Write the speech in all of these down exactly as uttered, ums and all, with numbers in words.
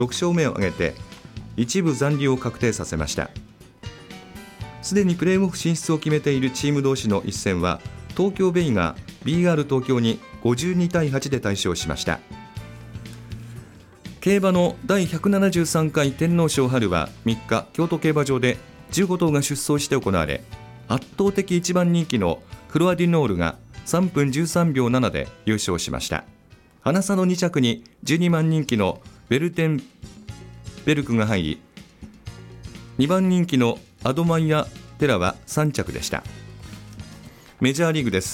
ろく勝目を挙げて一部残留を確定させました。すでにプレーオフ進出を決めているチーム同士の一戦は東京ベイが ビーアール 東京にごじゅうにたいはちで大勝しました。競馬のだいひゃくななじゅうさんかい天皇賞はみっか京都競馬場でじゅうごとうが出走して行われ、圧倒的いちばん人気のクロアディノールがさんぷんじゅうさんびょうななで優勝しました。花差のにちゃくにじゅうにばん人気のベルテンベルクが入り、にばん人気のアドマイヤテラはさんちゃくでした。メジャーリーグです。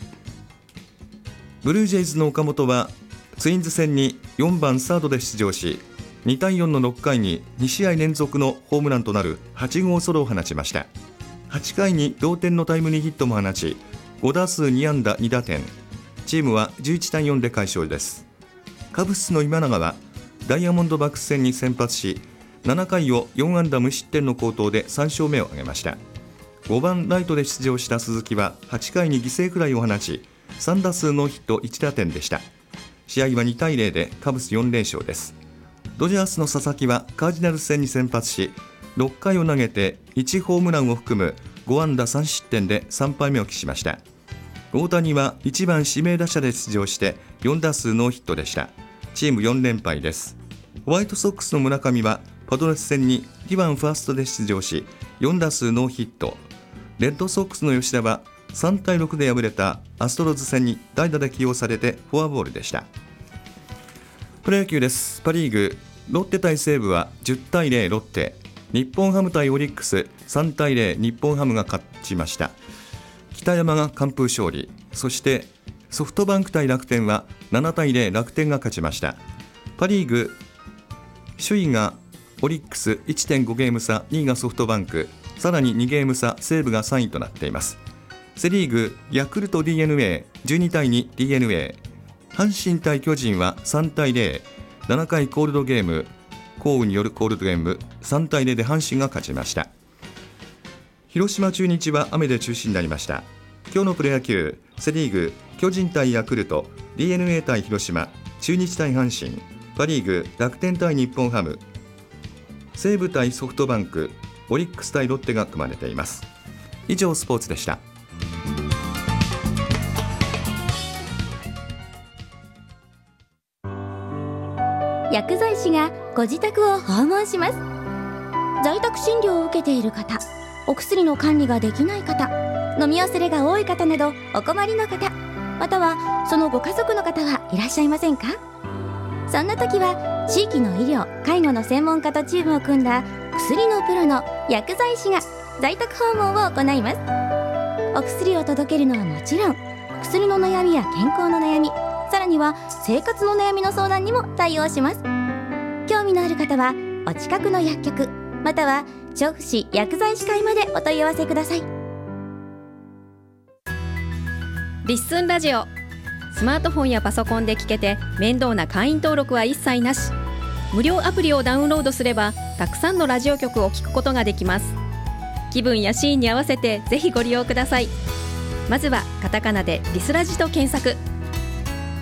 ブルージェイズの岡本はツインズ戦によんばんサードで出場し、にたいよんのろっかいににしあい連続のホームランとなるはちごうソロを放ちました。はちかいに同点のタイムリーヒットも放ち、ごだすうにあんだにだてん、チームはじゅういちたいよんで快勝です。カブスの今永はダイヤモンドバックス戦に先発し、ななかいをよんあんだ無失点の好投でさん勝目を挙げました。ごばんライトで出場した鈴木ははちかいに犠牲フライを放ち、さんだすうノーヒットいちだてんでした。試合はにたいゼロでカブスよんれんしょうです。ドジャースの佐々木はカージナルス戦に先発し、ろっかいを投げていちホームランを含むごあんださんしってんでさんぱいめを喫しました。大谷はいちばん指名打者で出場してよんだすうノーヒットでした。チームよんれんぱいです。ホワイトソックスの村上はパドレス戦ににばんファーストで出場し、よんだすうノーヒット。レッドソックスの吉田はさんたいろくで敗れたアストロズ戦に代打で起用されてフォアボールでした。プロ野球です。パリーグ、ロッテ対西武はじゅったいゼロロッテ、日本ハム対オリックスさんたいゼロ日本ハムが勝ちました。北山が完封勝利、そしてソフトバンク対楽天はななたいゼロ楽天が勝ちました。パリーグ、首位がオリックス いってんごゲーム差、にいがソフトバンク、さらににゲーム差、西武がさんいとなっています。セリーグ、ヤクルト ディーエヌエー じゅうにたいに ディーエヌエー、阪神対巨人はさんたいゼロ、ななかいコールドゲーム、降雨によるコールドゲームさんたいゼロで阪神が勝ちました。広島中日は雨で中止になりました。今日のプロ野球、セリーグ、巨人対ヤクルト、 ディーエヌエー 対広島、中日対阪神、パリーグ、楽天対日本ハム、西武対ソフトバンク、オリックス対ロッテが組まれています。以上スポーツでした。 薬剤師がご自宅を訪問します。在宅診療を受けている方、お薬の管理ができない方、飲み忘れが多い方などお困りの方、またはそのご家族の方はいらっしゃいませんか？そんな時は地域の医療・介護の専門家とチームを組んだ薬のプロの薬剤師が在宅訪問を行います。お薬を届けるのはもちろん、薬の悩みや健康の悩み、さらには生活の悩みの相談にも対応します。興味のある方はお近くの薬局、または調布市薬剤師会までお問い合わせください。 リッスンラジオ、スマートフォンやパソコンで聞けて面倒な会員登録は一切なし。無料アプリをダウンロードすればたくさんのラジオ局を聞くことができます。気分やシーンに合わせてぜひご利用ください。まずはカタカナでリスラジと検索。